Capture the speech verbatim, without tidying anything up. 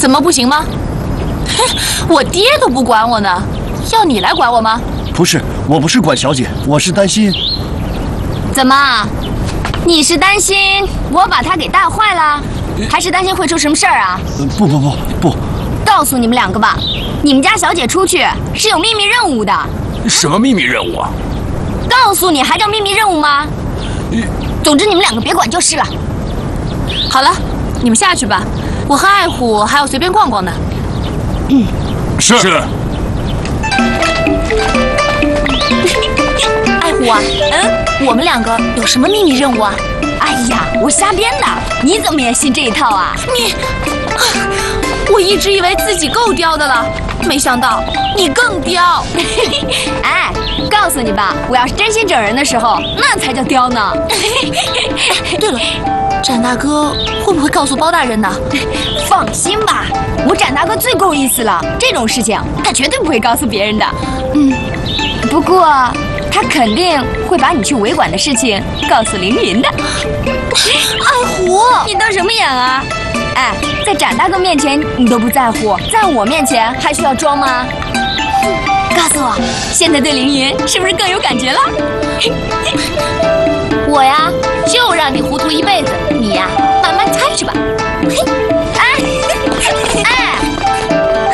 怎么不行吗？哼，我爹都不管我呢，要你来管我吗？ 不是，我不是管小姐，我是担心。 怎么？你是担心我把他给带坏了，还是担心会出什么事儿啊？ 呃不不不不， 告诉你们两个吧，你们家小姐出去是有秘密任务的。 什么秘密任务啊？ 告诉你还叫秘密任务吗？总之你们两个别管就是了。 好了，你们下去吧，我和爱虎还要随便逛逛呢。 嗯， 是是。 爱虎啊，嗯，我们两个有什么秘密任务啊？ 哎呀，我瞎编的，你怎么也信这一套啊？ 你，我一直以为自己够刁的了，没想到你更刁。 哎，告诉你吧，我要是真心整人的时候，那才叫刁呢。 对了，展大哥会不会告诉包大人呢？ 放心吧，我展大哥最够意思了，这种事情他绝对不会告诉别人的。嗯，不过他肯定会把你去维管的事情告诉凌云的。 爱虎， 你当什么眼啊？哎，在展大哥面前你都不在乎，在我面前还需要装吗？告诉我，现在对凌云是不是更有感觉了？